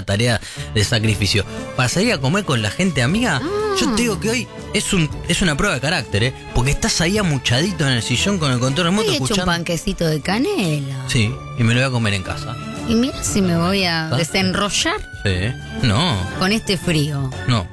tarea de sacrificio. ¿Para salir a comer con la gente amiga? Yo te digo que hoy es una prueba de carácter, ¿eh? Porque estás ahí amuchadito en el sillón con el control remoto he hecho escuchando. un panquecito de canela. Sí, y me lo voy a comer en casa. Y mira si me voy a desenrollar Sí. No, con este frío. no.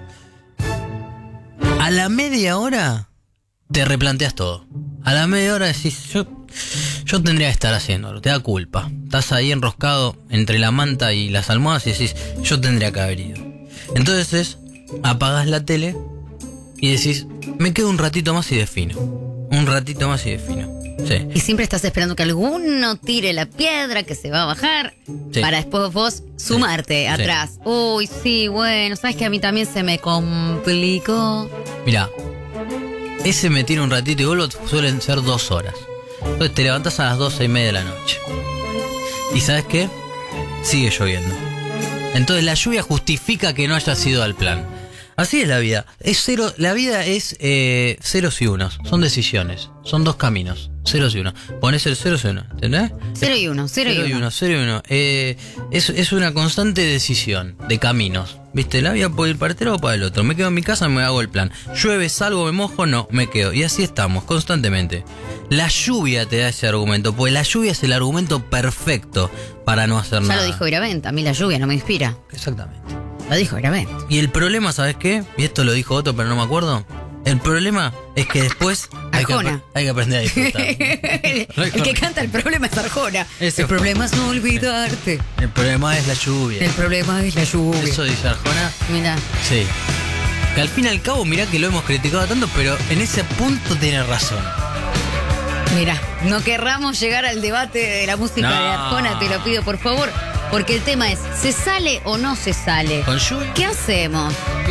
A la media hora te replanteas todo. A la media hora decís, yo tendría que estar haciéndolo, te da culpa. Estás ahí enroscado entre la manta y las almohadas y decís, yo tendría que haber ido. Entonces apagás la tele y decís, me quedo un ratito más y defino. Un ratito más y defino. Sí. Y siempre estás esperando que alguno tire la piedra que se va a bajar Sí. para después vos sumarte atrás. Uy, sí, bueno, sabes que a mí también se me complicó. Mirá, ese me tira un ratito y vuelvo, suelen ser 2 horas. Entonces te levantás a las 12:30 de la noche. ¿Y sabes qué? Sigue lloviendo. Entonces la lluvia justifica que no haya sido al plan. Así es la vida. La vida es ceros y unos. Son decisiones. Son 2 caminos. Ceros y unos. Pones el 0 y 1. ¿Entendés? 0 y 1, 0 y 1. 0 y 1. Es una constante decisión de caminos. ¿Viste? La vida puede ir para este lado o para el otro. Me quedo en mi casa, me hago el plan. Llueve, salgo, me mojo, no, me quedo. Y así estamos, constantemente. La lluvia te da ese argumento, porque la lluvia es el argumento perfecto para no hacer nada. Ya lo dijo Iraventa, a mí la lluvia no me inspira. Exactamente. Lo dijo Iraventa. Y el problema, ¿sabes qué? Y esto lo dijo otro, pero no me acuerdo. El problema es que después hay que aprender a disfrutar. El que canta el problema es Arjona. Eso. El problema es no olvidarte. El problema es la lluvia. El problema es la lluvia. Eso dice Arjona. Mira. Sí. Que al fin y al cabo, mirá que lo hemos criticado tanto, pero en ese punto tiene razón. Mira, no querramos llegar al debate de la música No. de Arjona, te lo pido por favor, porque el tema es, ¿se sale o no se sale? ¿Con lluvia? ¿Qué hacemos?